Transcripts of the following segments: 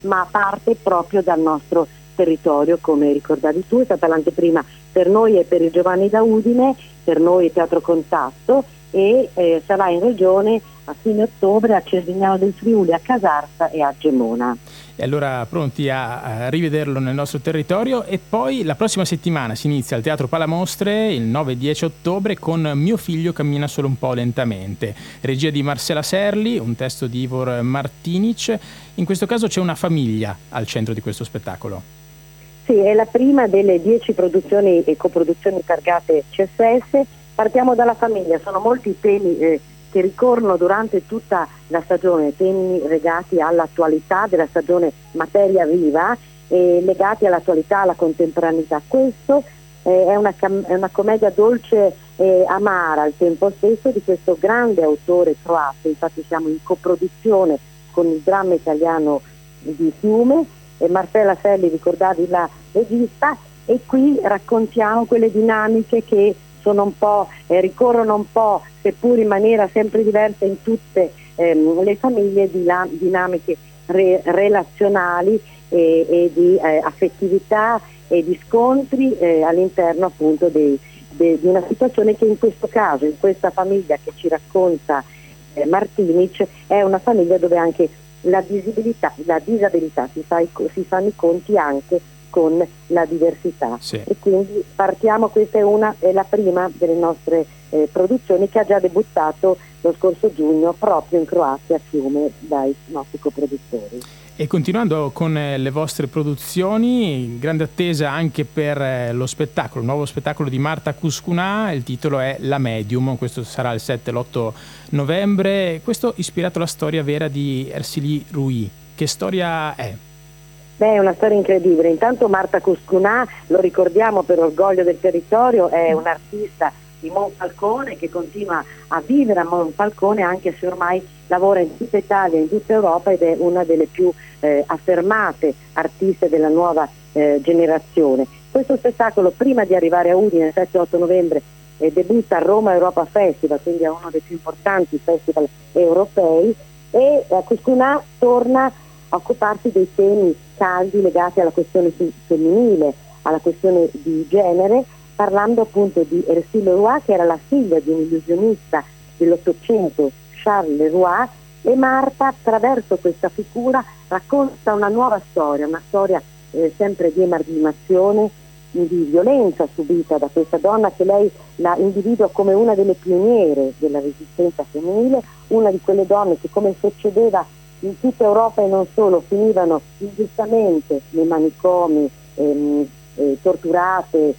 ma parte proprio dal nostro territorio, come ricordavi tu. È stata l'anteprima per noi e per il Giovanni da Udine, per noi è Teatro Contatto, e sarà in regione a fine ottobre a Cervignano del Friuli, a Casarsa e a Gemona. E allora pronti a rivederlo nel nostro territorio. E poi la prossima settimana si inizia al Teatro Palamostre il 9-10 ottobre con Mio figlio cammina solo un po' lentamente, regia di Marcela Serli, un testo di Ivor Martinic. In questo caso c'è una famiglia al centro di questo spettacolo. Sì, è la prima delle 10 produzioni e coproduzioni targate CSS. Partiamo dalla famiglia, sono molti i temi che ricorrono durante tutta la stagione, temi legati all'attualità della stagione materia viva e legati all'attualità, alla contemporaneità. Questo è una commedia dolce e amara al tempo stesso di questo grande autore croato. Infatti siamo in coproduzione con il dramma italiano di Fiume, e Marcella Serli, ricordavi la regista, e qui raccontiamo quelle dinamiche che sono un po', ricorrono un po', seppur in maniera sempre diversa in tutte le famiglie, di dinamiche relazionali e di affettività e di scontri all'interno appunto di una situazione che in questo caso, in questa famiglia che ci racconta Martinic, è una famiglia dove anche la disabilità si fanno i conti anche con la diversità. Sì. E quindi partiamo, questa è la prima delle nostre produzioni, che ha già debuttato lo scorso giugno proprio in Croazia, a Fiume, dai nostri coproduttori. E continuando con le vostre produzioni, grande attesa anche per lo spettacolo, il nuovo spettacolo di Marta Cuscunà, il titolo è La Medium, questo sarà il 7 e l'8 novembre, questo ispirato alla storia vera di Ercili Rui. Che storia è? Beh, è una storia incredibile. Intanto Marta Cuscunà, lo ricordiamo per orgoglio del territorio, è un'artista di Monfalcone che continua a vivere a Monfalcone, anche se ormai lavora in tutta Italia, in tutta Europa, ed è una delle più affermate artiste della nuova generazione. Questo spettacolo, prima di arrivare a Udine il 7-8 novembre, debutta a Roma Europa Festival, quindi è uno dei più importanti festival europei, e Cuscunà torna a occuparsi dei temi caldi legati alla questione femminile, alla questione di genere, parlando appunto di Ercille Leroy, che era la figlia di un illusionista dell'Ottocento, Charles Leroy, e Marta, attraverso questa figura, racconta una nuova storia, una storia sempre di emarginazione, di violenza subita da questa donna, che lei la individua come una delle pioniere della resistenza femminile, una di quelle donne che, come succedeva in tutta Europa e non solo, finivano ingiustamente nei manicomi, torturate,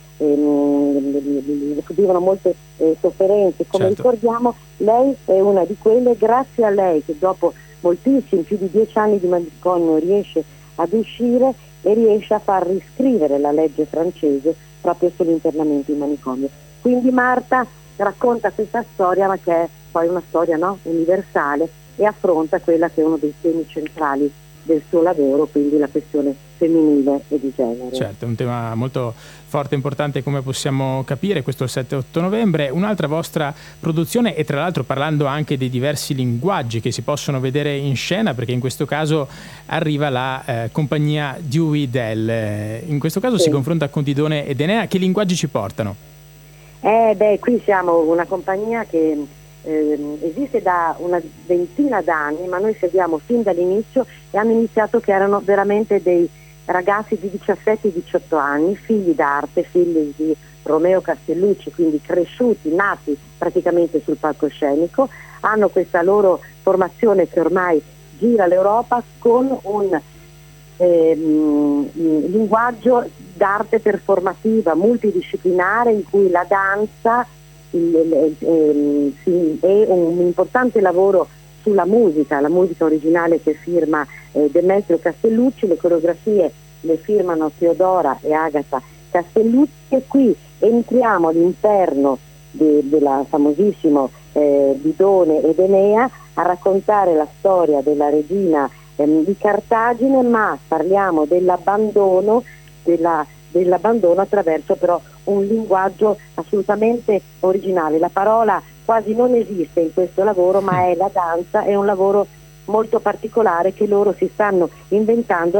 subivano molte sofferenze. Come Certo. Ricordiamo, lei è una di quelle, grazie a lei che dopo moltissimi, più di 10 anni di manicomio, riesce ad uscire e riesce a far riscrivere la legge francese proprio sull'internamento in manicomio. Quindi Marta racconta questa storia, ma che è poi una storia, no, universale, e affronta quella che è uno dei temi centrali del suo lavoro, quindi la questione femminile e di genere. Certo, è un tema molto forte e importante, come possiamo capire. Questo è il 7-8 novembre. Un'altra vostra produzione, e tra l'altro parlando anche dei diversi linguaggi che si possono vedere in scena, perché in questo caso arriva la compagnia Dewey Dell. In questo caso Sì. Si confronta con Didone ed Enea. Che linguaggi ci portano? Qui siamo una compagnia che esiste da una ventina d'anni, ma noi seguiamo fin dall'inizio, e hanno iniziato che erano veramente dei ragazzi di 17-18 anni, figli d'arte, figli di Romeo Castellucci, quindi cresciuti, nati praticamente sul palcoscenico, hanno questa loro formazione che ormai gira l'Europa con un linguaggio d'arte performativa multidisciplinare, in cui la danza è un importante lavoro sulla musica, la musica originale che firma Demetrio Castellucci, le coreografie le firmano Teodora e Agata Castellucci, e qui entriamo all'interno della famosissimo Didone ed Enea a raccontare la storia della regina di Cartagine, ma parliamo dell'abbandono attraverso però un linguaggio assolutamente originale. La parola quasi non esiste in questo lavoro, ma è la danza, è un lavoro molto particolare che loro si stanno inventando